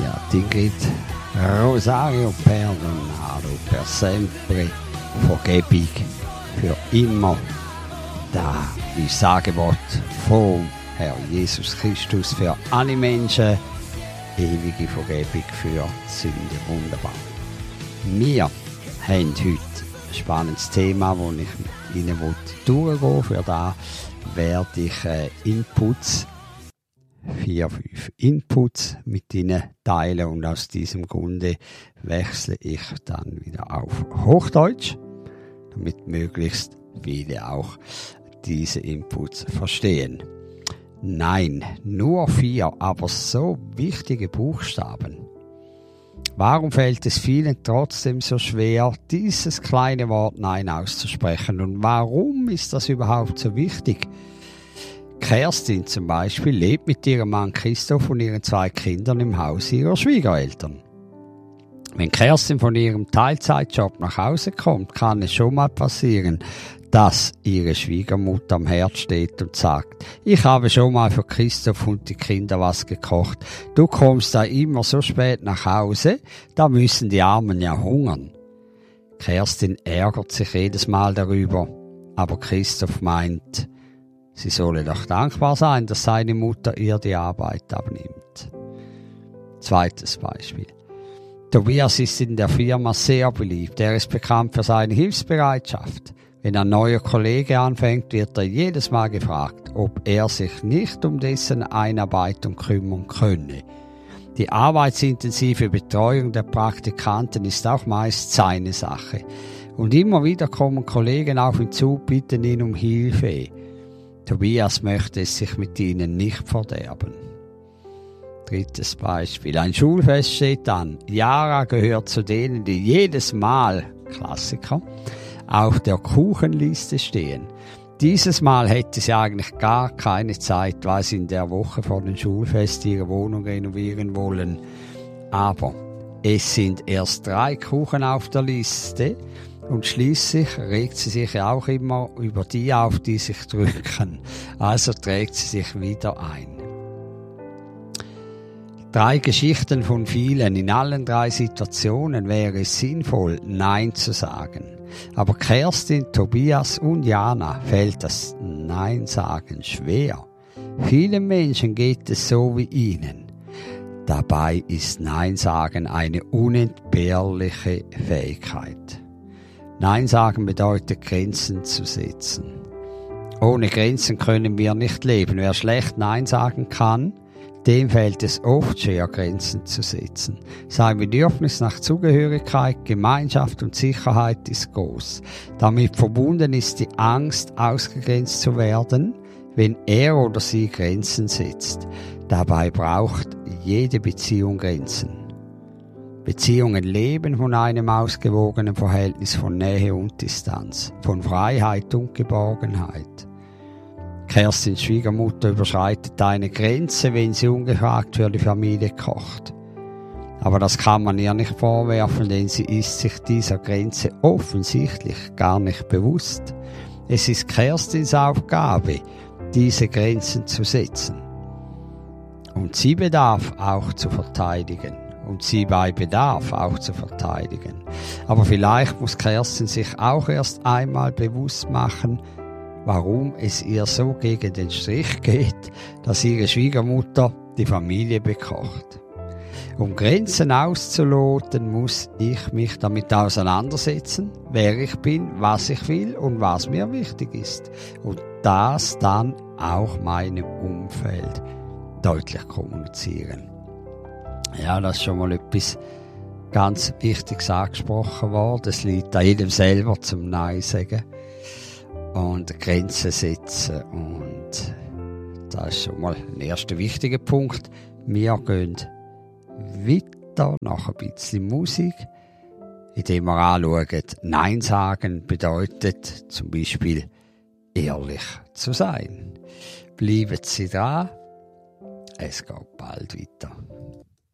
Ingrid Rosario Perdonado per sempre, Vergebung für immer. Da ist das Angebot vom Herr Jesus Christus für alle Menschen, ewige Vergebung für Sünde. Wunderbar. Wir haben heute ein spannendes Thema, das ich mit Ihnen durchgehen will. Für das werde ich Inputs, 4-5 Inputs mit Ihnen teilen, und aus diesem Grunde wechsle ich dann wieder auf Hochdeutsch, damit möglichst viele auch diese Inputs verstehen. Nein, nur 4, aber so wichtige Buchstaben. Warum fällt es vielen trotzdem so schwer, dieses kleine Wort Nein auszusprechen? Und warum ist das überhaupt so wichtig? Kerstin zum Beispiel lebt mit ihrem Mann Christoph und ihren 2 Kindern im Haus ihrer Schwiegereltern. Wenn Kerstin von ihrem Teilzeitjob nach Hause kommt, kann es schon mal passieren, dass ihre Schwiegermutter am Herd steht und sagt: Ich habe schon mal für Christoph und die Kinder was gekocht. Du kommst da immer so spät nach Hause, da müssen die Armen ja hungern. Kerstin ärgert sich jedes Mal darüber, aber Christoph meint, sie solle doch dankbar sein, dass seine Mutter ihr die Arbeit abnimmt. Zweites Beispiel. Tobias ist in der Firma sehr beliebt. Er ist bekannt für seine Hilfsbereitschaft. Wenn ein neuer Kollege anfängt, wird er jedes Mal gefragt, ob er sich nicht um dessen Einarbeitung kümmern könne. Die arbeitsintensive Betreuung der Praktikanten ist auch meist seine Sache. Und immer wieder kommen Kollegen auf ihn zu, bitten ihn um Hilfe. Tobias möchte es sich mit ihnen nicht verderben. Drittes Beispiel. Ein Schulfest steht an. Yara gehört zu denen, die jedes Mal, Klassiker, auf der Kuchenliste stehen. Dieses Mal hätte sie eigentlich gar keine Zeit, weil sie in der Woche vor dem Schulfest ihre Wohnung renovieren wollen. Aber es sind erst 3 Kuchen auf der Liste, und schließlich regt sie sich auch immer über die auf, die sich drücken. Also trägt sie sich wieder ein. 3 Geschichten von vielen. In allen 3 Situationen wäre es sinnvoll, Nein zu sagen. Aber Kerstin, Tobias und Jana fällt das Nein-Sagen schwer. Vielen Menschen geht es so wie ihnen. Dabei ist Nein-Sagen eine unentbehrliche Fähigkeit. Nein sagen bedeutet, Grenzen zu setzen. Ohne Grenzen können wir nicht leben. Wer schlecht Nein sagen kann, dem fällt es oft schwer, Grenzen zu setzen. Sein Bedürfnis nach Zugehörigkeit, Gemeinschaft und Sicherheit ist groß. Damit verbunden ist die Angst, ausgegrenzt zu werden, wenn er oder sie Grenzen setzt. Dabei braucht jede Beziehung Grenzen. Beziehungen leben von einem ausgewogenen Verhältnis von Nähe und Distanz, von Freiheit und Geborgenheit. Kerstins Schwiegermutter überschreitet eine Grenze, wenn sie ungefragt für die Familie kocht. Aber das kann man ihr nicht vorwerfen, denn sie ist sich dieser Grenze offensichtlich gar nicht bewusst. Es ist Kerstins Aufgabe, diese Grenzen zu setzen. Und sie bedarf auch zu verteidigen. Und sie bei Bedarf auch zu verteidigen. Aber vielleicht muss Kerstin sich auch erst einmal bewusst machen, warum es ihr so gegen den Strich geht, dass ihre Schwiegermutter die Familie bekocht. Um Grenzen auszuloten, muss ich mich damit auseinandersetzen, wer ich bin, was ich will und was mir wichtig ist. Und das dann auch meinem Umfeld deutlich kommunizieren. Ja, das ist schon mal etwas ganz Wichtiges angesprochen worden. Es liegt an jedem selber zum Nein sagen und Grenzen setzen. Und das ist schon mal ein erster wichtiger Punkt. Wir gehen weiter nach ein bisschen Musik, indem wir anschauen, Nein sagen bedeutet zum Beispiel ehrlich zu sein. Bleiben Sie dran, es geht bald weiter.